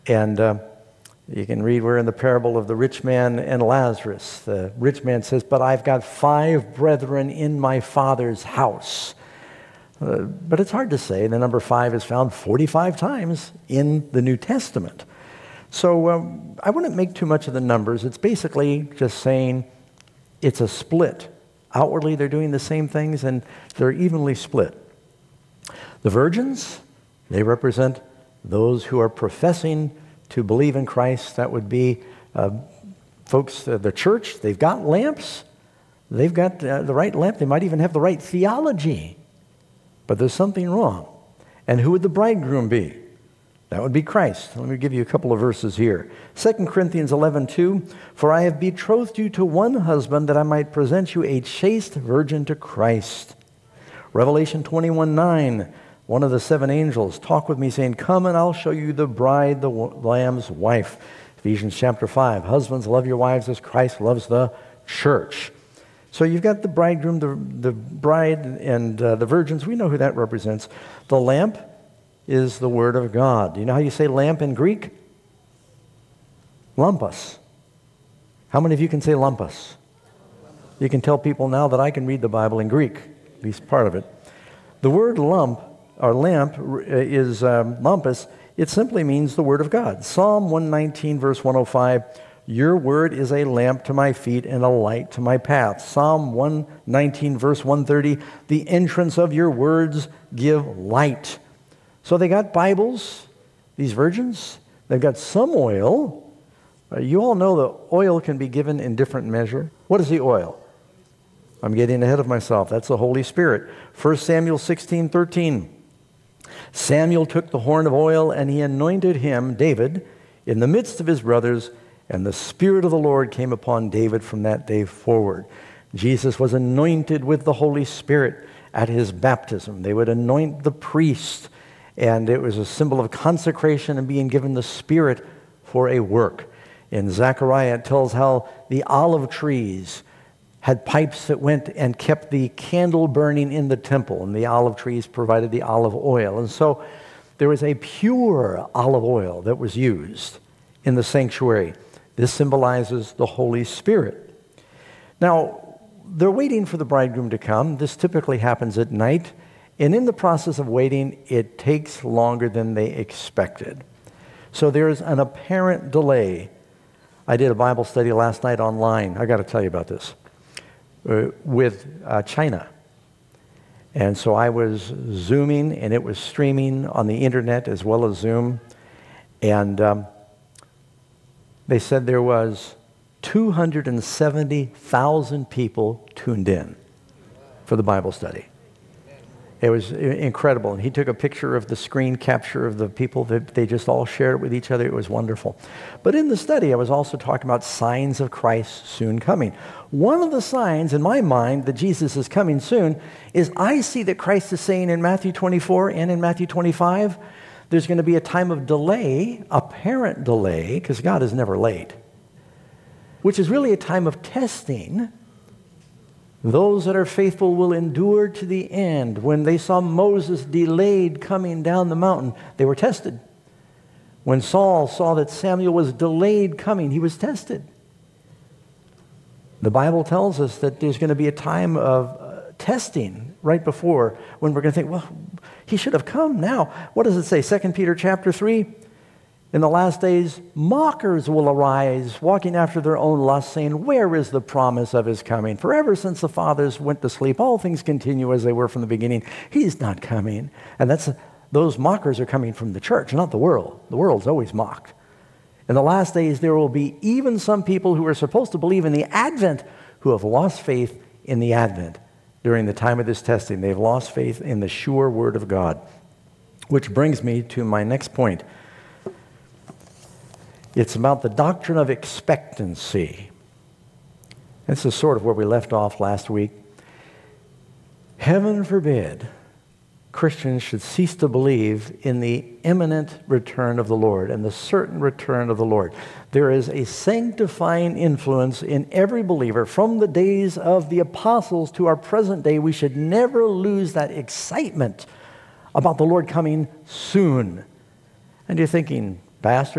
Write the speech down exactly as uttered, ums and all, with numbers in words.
And uh, you can read, we're in the parable of the rich man and Lazarus. The rich man says, but I've got five brethren in my Father's house. Uh, but it's hard to say. The number five is found forty-five times in the New Testament. So um, I wouldn't make too much of the numbers. It's basically just saying it's a split. Outwardly, they're doing the same things, and they're evenly split. The virgins, they represent those who are professing to believe in Christ. That would be uh, folks, uh, the church. They've got lamps. They've got uh, the right lamp. They might even have the right theology. But there's something wrong. And who would the bridegroom be? That would be Christ. Let me give you a couple of verses here. Second Corinthians eleven two, for I have betrothed you to one husband that I might present you a chaste virgin to Christ. Revelation twenty-one nine, one of the seven angels talked with me saying, come and I'll show you the bride, the Lamb's wife. Ephesians chapter five, husbands, love your wives as Christ loves the church. So you've got the bridegroom, the, the bride, and uh, the virgins. We know who that represents. The lamp is the Word of God. You know how you say lamp in Greek? Lampos. How many of you can say lampos? You can tell people now that I can read the Bible in Greek, at least part of it. The word lump, or lamp, is um, lampos. It simply means the Word of God. Psalm one nineteen, verse one oh five, your word is a lamp to my feet and a light to my path. Psalm one nineteen, verse one thirty, the entrance of your words give light. So they got Bibles, these virgins. They've got some oil. Uh, you all know the oil can be given in different measure. What is the oil? I'm getting ahead of myself. That's the Holy Spirit. First Samuel sixteen thirteen. Samuel took the horn of oil and he anointed him, David, in the midst of his brothers, and the Spirit of the Lord came upon David from that day forward. Jesus was anointed with the Holy Spirit at his baptism. They would anoint the priest, and it was a symbol of consecration and being given the Spirit for a work. In Zechariah, it tells how the olive trees had pipes that went and kept the candle burning in the temple, and the olive trees provided the olive oil. And so there was a pure olive oil that was used in the sanctuary. This symbolizes the Holy Spirit. Now, they're waiting for the bridegroom to come. This typically happens at night. And in the process of waiting, it takes longer than they expected. So there's an apparent delay. I did a Bible study last night online. I got to tell you about this. Uh, with uh, China. And so I was Zooming, and it was streaming on the internet as well as Zoom. And um, they said there was two hundred seventy thousand people tuned in for the Bible study. It was incredible. And he took a picture of the screen capture of the people that they just all shared it with each other. It was wonderful. But in the study, I was also talking about signs of Christ soon coming. One of the signs in my mind that Jesus is coming soon is I see that Christ is saying in Matthew twenty-four and in Matthew twenty-five, there's going to be a time of delay, apparent delay, because God is never late, which is really a time of testing. Those that are faithful will endure to the end. When they saw Moses delayed coming down the mountain, they were tested. When Saul saw that Samuel was delayed coming, he was tested. The Bible tells us that there's going to be a time of uh, testing right before when we're going to think, well, he should have come now. What does it say? Second Peter chapter three. In the last days, mockers will arise, walking after their own lusts, saying, where is the promise of his coming? For ever since the fathers went to sleep, all things continue as they were from the beginning. He's not coming. And that's those mockers are coming from the church, not the world. The world's always mocked. In the last days, there will be even some people who are supposed to believe in the Advent who have lost faith in the Advent. During the time of this testing, they've lost faith in the sure Word of God. Which brings me to my next point. It's about the doctrine of expectancy. This is sort of where we left off last week. Heaven forbid Christians should cease to believe in the imminent return of the Lord and the certain return of the Lord. There is a sanctifying influence in every believer from the days of the apostles to our present day. We should never lose that excitement about the Lord coming soon. And you're thinking, Pastor,